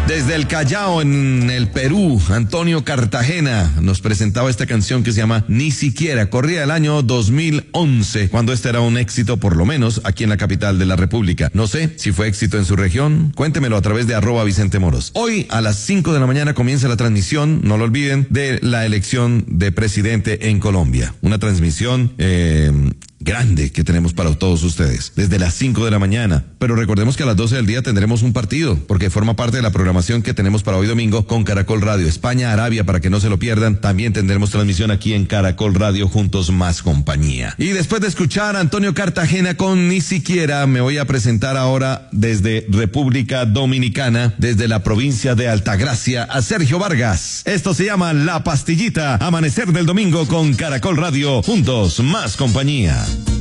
Desde el Callao, en el Perú, Antonio Cartagena nos presentaba esta canción que se llama Ni Siquiera. Corría el año 2011, cuando este era un éxito, por lo menos aquí en la capital de la República. No sé si fue éxito en su región, cuéntemelo a través de @VicenteMoros. Hoy a las 5 de la mañana comienza la transmisión, no lo olviden, de la elección de presidente en Colombia. Una transmisión grande que tenemos para todos ustedes, desde las 5 de la mañana. Pero recordemos que a las 12 del día tendremos un partido, porque forma parte de la programación que tenemos para hoy domingo con Caracol Radio. España, Arabia, para que no se lo pierdan. También tendremos transmisión aquí en Caracol Radio, juntos más compañía. Y después de escuchar a Antonio Cartagena con Ni Siquiera, me voy a presentar ahora desde República Dominicana, desde la provincia de Altagracia, a Sergio Vargas. Esto se llama La Pastillita, amanecer del domingo con Caracol Radio, juntos más compañía.